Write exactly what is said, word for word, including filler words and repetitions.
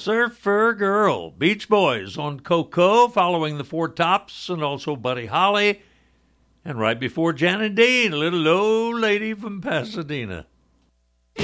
Surfer Girl, Beach Boys on Coco, following the Four Tops and also Buddy Holly. And right before Janet Dean, a little old lady from Pasadena.